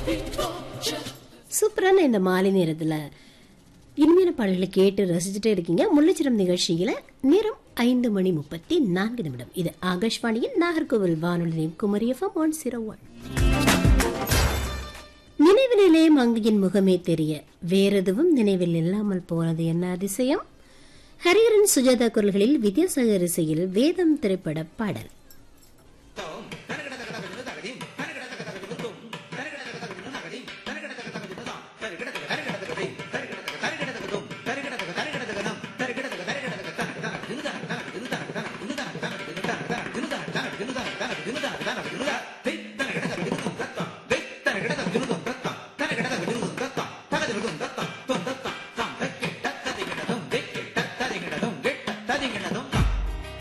சூப்பரான இந்த மாலை நேரத்துல இனிமையான பாடல்களை கேட்டு ரசிச்சுட்டே இருக்கீங்க. முல்லைச்சிரம் நிகழ்ச்சியில நேரம் 5:34. இது ஆகாஷ்வாணியின் நாகர்கோவில் வானொலி நிலையம் குமரி FM 101. நினைவு நிலையம் அங்கையின் முகமே தெரிய வேறெதுவும் நினைவில் இல்லாமல் போனது என்ன அதிசயம். ஹரிஹரன் சுஜாதா குரல்களில் வித்யாசாகர் இசையில் வேதம் திரைப்பட பாடல்.